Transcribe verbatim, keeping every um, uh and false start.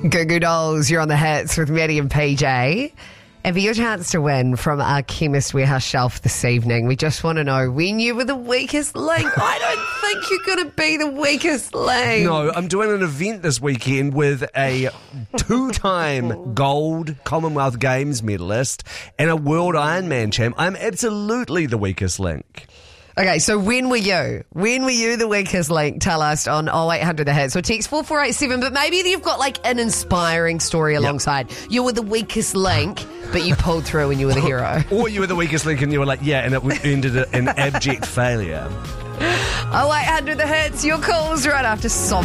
Goo Goo Dolls, you're on the hits with Maddie and P J. And for your chance to win from our Chemist Warehouse shelf this evening, we just want to know when you were the weakest link. I don't think you're going to be the weakest link. No, I'm doing an event this weekend with a two-time gold Commonwealth Games medalist and a World Ironman champ. I'm absolutely the weakest link. Okay, so when were you? When were you the weakest link? Tell us on oh eight hundred the hits or text four four eight seven. But maybe you've got like an inspiring story alongside. Yep. You were the weakest link, but you pulled through and you were the hero. Or you were the weakest link and you were like, yeah, and it ended in abject failure. oh eight hundred the hits, your calls right after Som.